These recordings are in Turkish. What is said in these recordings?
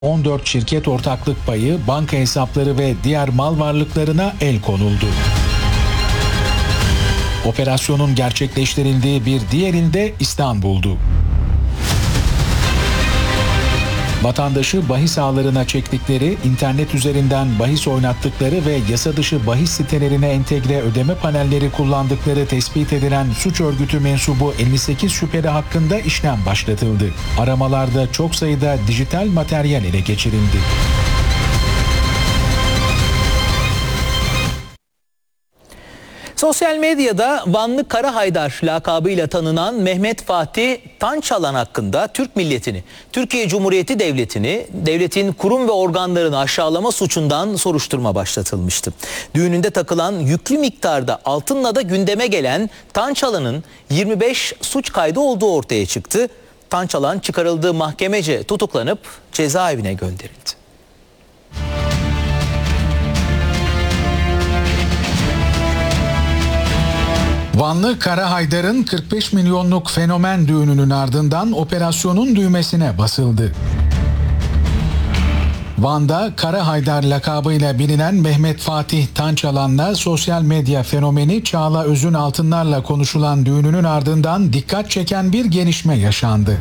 14 şirket ortaklık payı, banka hesapları ve diğer mal varlıklarına el konuldu. Operasyonun gerçekleştirildiği bir diğerinde İstanbul'du. Vatandaşı bahis ağlarına çektikleri, internet üzerinden bahis oynattıkları ve yasa dışı bahis sitelerine entegre ödeme panelleri kullandıkları tespit edilen suç örgütü mensubu 58 şüpheli hakkında işlem başlatıldı. Aramalarda çok sayıda dijital materyal ele geçirildi. Sosyal medyada Vanlı Kara Haydar lakabıyla tanınan Mehmet Fatih Tançalan hakkında Türk milletini, Türkiye Cumhuriyeti Devleti'ni, devletin kurum ve organlarını aşağılama suçundan soruşturma başlatılmıştı. Düğününde takılan yüklü miktarda altınla da gündeme gelen Tançalan'ın 25 suç kaydı olduğu ortaya çıktı. Tançalan çıkarıldığı mahkemece tutuklanıp cezaevine gönderildi. Vanlı Kara Haydar'ın 45 milyonluk fenomen düğününün ardından operasyonun düğmesine basıldı. Van'da Kara Haydar lakabıyla bilinen Mehmet Fatih Tançalan'la sosyal medya fenomeni Çağla Özün Altınlar'la konuşulan düğününün ardından dikkat çeken bir gelişme yaşandı.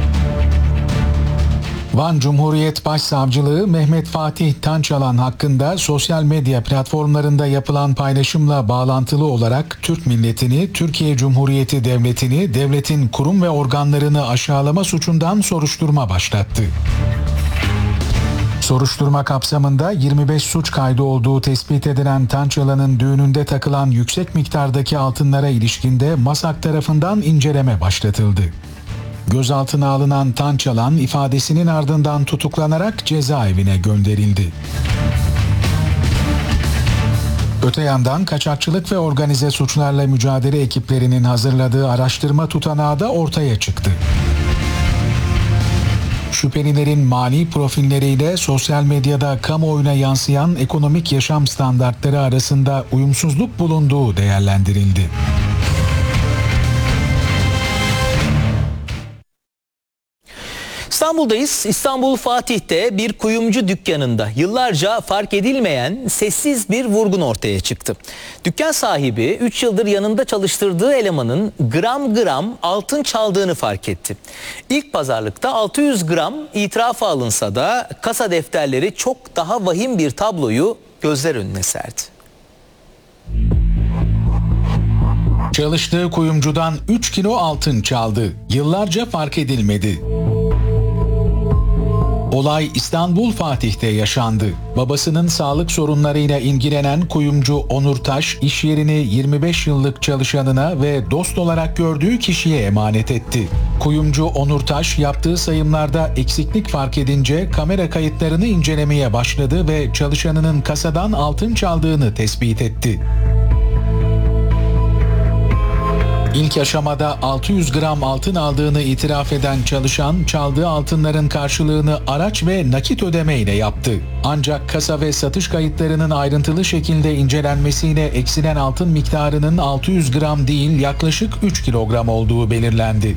Van Cumhuriyet Başsavcılığı Mehmet Fatih Tançalan hakkında sosyal medya platformlarında yapılan paylaşımla bağlantılı olarak Türk milletini, Türkiye Cumhuriyeti Devleti'ni, devletin kurum ve organlarını aşağılama suçundan soruşturma başlattı. Soruşturma kapsamında 25 suç kaydı olduğu tespit edilen Tançalan'ın düğününde takılan yüksek miktardaki altınlara ilişkinde MASAK tarafından inceleme başlatıldı. Gözaltına alınan Tançalan ifadesinin ardından tutuklanarak cezaevine gönderildi. Öte yandan kaçakçılık ve organize suçlarla mücadele ekiplerinin hazırladığı araştırma tutanağı da ortaya çıktı. Şüphelilerin mali profilleriyle sosyal medyada kamuoyuna yansıyan ekonomik yaşam standartları arasında uyumsuzluk bulunduğu değerlendirildi. İstanbul'dayız. İstanbul Fatih'te bir kuyumcu dükkanında yıllarca fark edilmeyen sessiz bir vurgun ortaya çıktı. Dükkan sahibi 3 yıldır yanında çalıştırdığı elemanın gram gram altın çaldığını fark etti. İlk pazarlıkta 600 gram itirafı alınsa da kasa defterleri çok daha vahim bir tabloyu gözler önüne serdi. Çalıştığı kuyumcudan 3 kilo altın çaldı. Yıllarca fark edilmedi. Olay İstanbul Fatih'te yaşandı. Babasının sağlık sorunlarıyla ilgilenen kuyumcu Onur Taş, iş yerini 25 yıllık çalışanına ve dost olarak gördüğü kişiye emanet etti. Kuyumcu Onur Taş yaptığı sayımlarda eksiklik fark edince kamera kayıtlarını incelemeye başladı ve çalışanının kasadan altın çaldığını tespit etti. İlk aşamada 600 gram altın aldığını itiraf eden çalışan, çaldığı altınların karşılığını araç ve nakit ödemeyle yaptı. Ancak kasa ve satış kayıtlarının ayrıntılı şekilde incelenmesiyle eksilen altın miktarının 600 gram değil yaklaşık 3 kilogram olduğu belirlendi.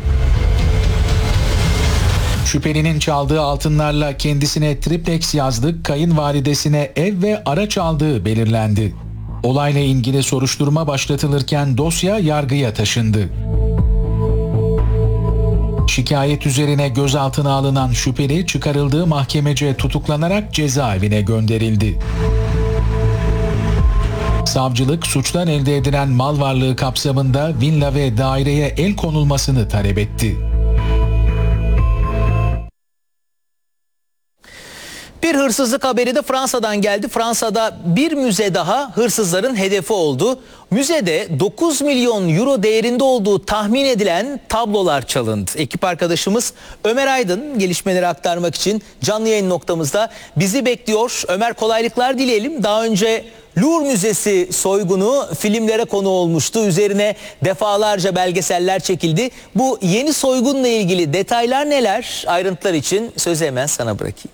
Şüphelinin çaldığı altınlarla kendisine triplex yazlık, kayınvalidesine ev ve araç aldığı belirlendi. Olayla ilgili soruşturma başlatılırken dosya yargıya taşındı. Şikayet üzerine gözaltına alınan şüpheli çıkarıldığı mahkemece tutuklanarak cezaevine gönderildi. Savcılık suçtan elde edilen mal varlığı kapsamında villa ve daireye el konulmasını talep etti. Bir hırsızlık haberi de Fransa'dan geldi. Fransa'da bir müze daha hırsızların hedefi oldu. Müzede 9 milyon euro değerinde olduğu tahmin edilen tablolar çalındı. Ekip arkadaşımız Ömer Aydın gelişmeleri aktarmak için canlı yayın noktamızda bizi bekliyor. Ömer, kolaylıklar dileyelim. Daha önce Louvre Müzesi soygunu filmlere konu olmuştu. Üzerine defalarca belgeseller çekildi. Bu yeni soygunla ilgili detaylar neler? Ayrıntılar için sözü hemen sana bırakayım.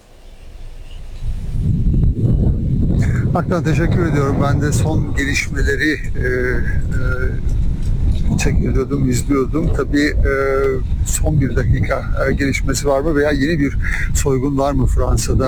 Hakikaten teşekkür ediyorum. Ben de son gelişmeleri çekiliyordum, izliyordum. Tabii son bir dakika gelişmesi var mı veya yeni bir soygun var mı Fransa'da?